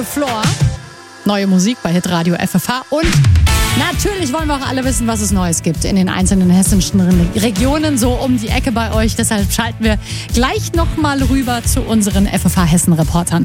Floor. Neue Musik bei Hitradio FFH und natürlich wollen wir auch alle wissen, was es Neues gibt in den einzelnen hessischen Regionen, so um die Ecke bei euch. Deshalb schalten wir gleich nochmal rüber zu unseren FFH Hessen-Reportern.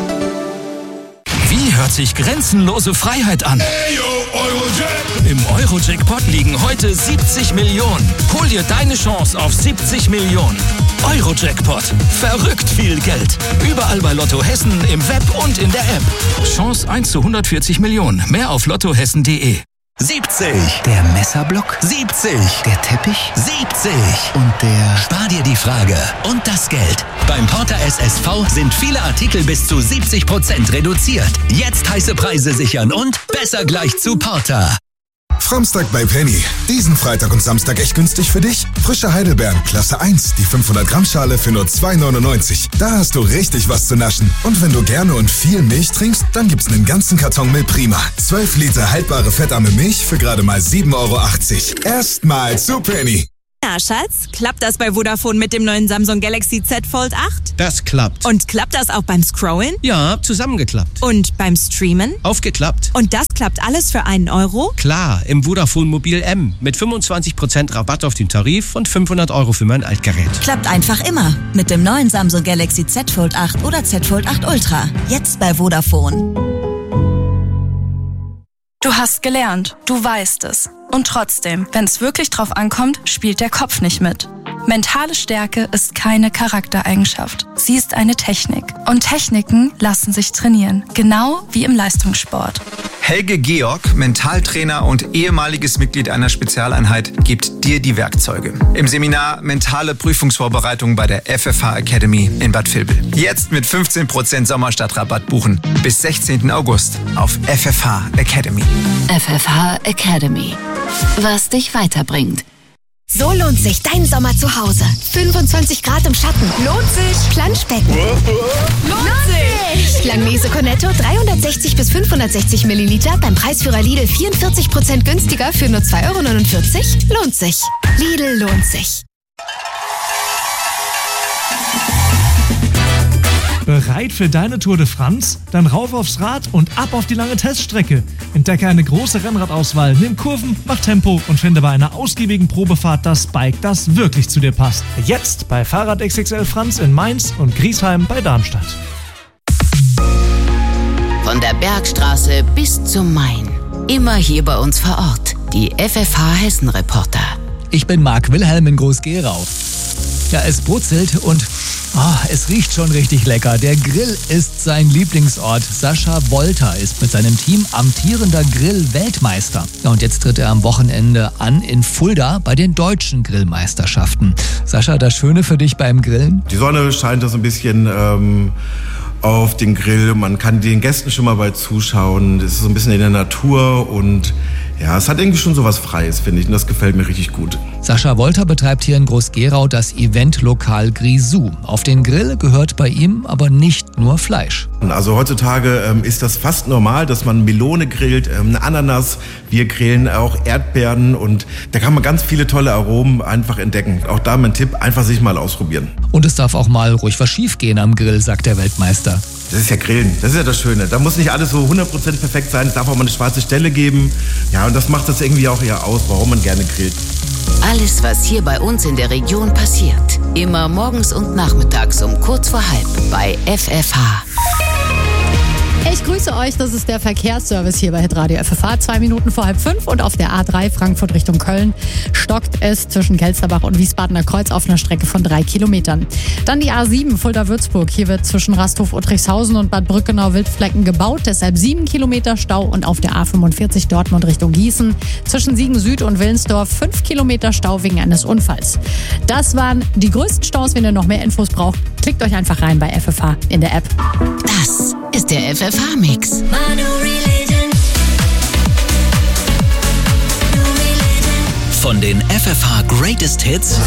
Wie hört sich grenzenlose Freiheit an? Im Eurojackpot liegen heute 70 Millionen. Hol dir deine Chance auf 70 Millionen. Eurojackpot. Verrückt viel Geld. Überall bei Lotto Hessen, im Web und in der App. Chance 1 zu 140 Millionen. Mehr auf lottohessen.de. 70. Der Messerblock. 70. Der Teppich. 70. Und der... Spar dir die Frage und das Geld. Beim Porter SSV sind viele Artikel bis zu 70% reduziert. Jetzt heiße Preise sichern und besser gleich zu Porter. Framstag bei Penny. Diesen Freitag und Samstag echt günstig für dich. Frische Heidelbeeren, Klasse 1, die 500 Gramm Schale für nur 2,99. Da hast du richtig was zu naschen. Und wenn du gerne und viel Milch trinkst, dann gibt's einen ganzen Karton Milch Prima. 12 Liter haltbare fettarme Milch für gerade mal 7,80 Euro. Erstmal zu Penny. Na, Schatz, klappt das bei Vodafone mit dem neuen Samsung Galaxy Z Fold 8? Das klappt. Und klappt das auch beim Scrollen? Ja, zusammengeklappt. Und beim Streamen? Aufgeklappt. Und das klappt alles für 1 Euro? Klar, im Vodafone Mobil M mit 25% Rabatt auf den Tarif und 500 Euro für mein Altgerät. Klappt einfach immer mit dem neuen Samsung Galaxy Z Fold 8 oder Z Fold 8 Ultra. Jetzt bei Vodafone. Du hast gelernt, du weißt es. Und trotzdem, wenn es wirklich drauf ankommt, spielt der Kopf nicht mit. Mentale Stärke ist keine Charaktereigenschaft. Sie ist eine Technik. Und Techniken lassen sich trainieren. Genau wie im Leistungssport. Helge Georg, Mentaltrainer und ehemaliges Mitglied einer Spezialeinheit, gibt dir die Werkzeuge. Im Seminar Mentale Prüfungsvorbereitung bei der FFH Academy in Bad Vilbel. Jetzt mit 15% Sommerstadtrabatt buchen. Bis 16. August auf FFH Academy. FFH Academy. Was dich weiterbringt. So lohnt sich dein Sommer zu Hause. 25 Grad im Schatten. Lohnt sich. Planschbecken. Lohnt sich. Langnese Cornetto 360 bis 560 Milliliter beim Preisführer Lidl 44% günstiger für nur 2,49 Euro. Lohnt sich. Lidl lohnt sich. Bereit für deine Tour de France? Dann rauf aufs Rad und ab auf die lange Teststrecke. Entdecke eine große Rennradauswahl, nimm Kurven, mach Tempo und finde bei einer ausgiebigen Probefahrt das Bike, das wirklich zu dir passt. Jetzt bei Fahrrad XXL Franz in Mainz und Griesheim bei Darmstadt. Von der Bergstraße bis zum Main. Immer hier bei uns vor Ort. Die FFH Hessen-Reporter. Ich bin Marc Wilhelm in Groß-Gerau. Ja, es brutzelt und es riecht schon richtig lecker. Der Grill ist sein Lieblingsort. Sascha Wolter ist mit seinem Team amtierender Grill-Weltmeister. Ja, und jetzt tritt er am Wochenende an in Fulda bei den deutschen Grillmeisterschaften. Sascha, das Schöne für dich beim Grillen? Die Sonne scheint da so ein bisschen auf den Grill. Man kann den Gästen schon mal bei zuschauen. Das ist so ein bisschen in der Natur und ja, es hat irgendwie schon so was Freies, finde ich. Und das gefällt mir richtig gut. Sascha Wolter betreibt hier in Groß-Gerau das Eventlokal Grisou. Auf den Grill gehört bei ihm aber nicht nur Fleisch. Also heutzutage ist das fast normal, dass man Melone grillt, eine Ananas. Wir grillen auch Erdbeeren und da kann man ganz viele tolle Aromen einfach entdecken. Auch da mein Tipp, einfach sich mal ausprobieren. Und es darf auch mal ruhig was schief gehen am Grill, sagt der Weltmeister. Das ist ja Grillen, das ist ja das Schöne. Da muss nicht alles so 100% perfekt sein, es darf auch mal eine schwarze Stelle geben. Ja, und das macht das irgendwie auch eher aus, warum man gerne grillt. Alles, was hier bei uns in der Region passiert. Immer morgens und nachmittags um kurz vor halb bei FFH. Ich grüße euch, das ist der Verkehrsservice hier bei Hitradio FFH. 2 Minuten vor 4:30 und auf der A3 Frankfurt Richtung Köln stockt es zwischen Kelsterbach und Wiesbadener Kreuz auf einer Strecke von 3 Kilometern. Dann die A7 Fulda-Würzburg. Hier wird zwischen Rasthof-Uttrichshausen und Bad Brückenau-Wildflecken gebaut. Deshalb 7 Kilometer Stau und auf der A45 Dortmund Richtung Gießen. Zwischen Siegen Süd und Willensdorf 5 Kilometer Stau wegen eines Unfalls. Das waren die größten Staus. Wenn ihr noch mehr Infos braucht, klickt euch einfach rein bei FFH in der App. Das ist der FFH-Mix. Von den FFH Greatest Hits